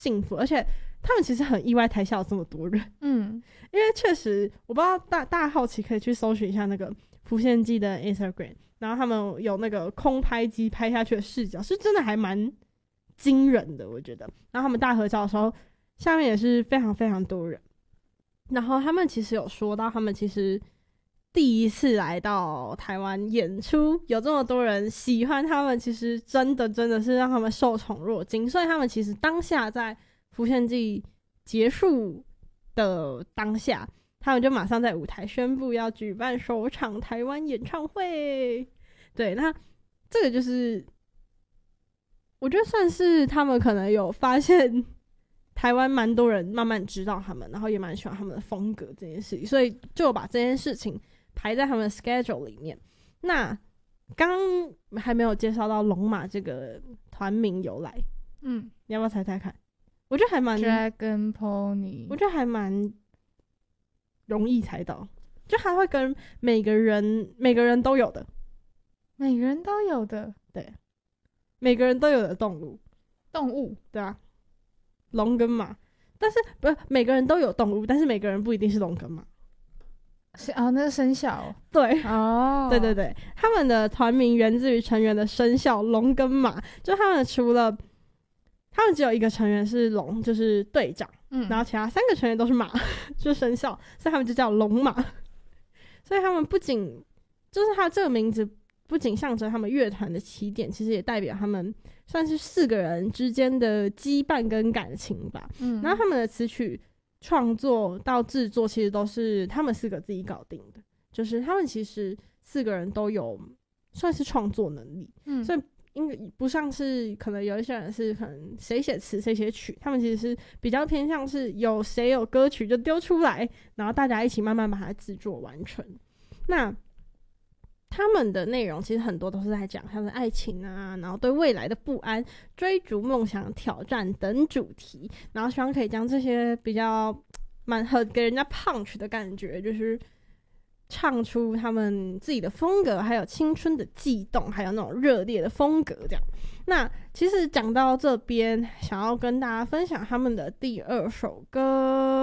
幸福，而且他们其实很意外台下有这么多人，因为确实我不知道大家好奇可以去搜寻一下那个浮现记的 Instagram， 然后他们有那个空拍机拍下去的视角，是真的还蛮惊人的，我觉得。然后他们大合照的时候，下面也是非常非常多人。然后他们其实有说到，他们其实第一次来到台湾演出，有这么多人喜欢他们，其实真的是让他们受宠若惊。所以他们其实当下在浮现记结束的当下，他们就马上在舞台宣布要举办首场台湾演唱会。对，那这个就是我觉得算是他们可能有发现台湾蛮多人慢慢知道他们，然后也蛮喜欢他们的风格这件事情，所以就把这件事情排在他们的 schedule 里面。那刚刚还没有介绍到龙马这个团名由来，你要不要猜猜看？我觉得还蛮 Dragon Pony， 我觉得还蛮容易猜到，就他会跟每个人都有的， 每个人都有的， 对，每个人都有的动物，对啊，龙跟马，但是不是每个人都有动物，但是每个人不一定是龙跟马。 是哦，那个生肖对哦， 对对对，他们的团名源自于成员的生肖龙跟马，就他们除了他们只有一个成员是龙，就是队长，然后其他3个成员都是马，就是生肖，所以他们就叫龙马。所以他们不仅就是他这个名字不仅象征他们乐团的起点，其实也代表他们算是4个人之间的羁绊跟感情吧。然后他们的词曲创作到制作其实都是他们4个自己搞定的，就是他们其实4个人都有算是创作能力，所以不像是可能有一些人是可能谁写词谁写曲，他们其实是比较偏向是有谁有歌曲就丢出来，然后大家一起慢慢把它制作完成。那他们的内容其实很多都是在讲像是爱情啊，然后对未来的不安、追逐梦想、挑战等主题，然后希望可以将这些比较蛮很给人家 punch 的感觉，就是唱出他们自己的风格，还有青春的悸动，还有那种热烈的风格这样。那其实讲到这边，想要跟大家分享他们的第2首歌。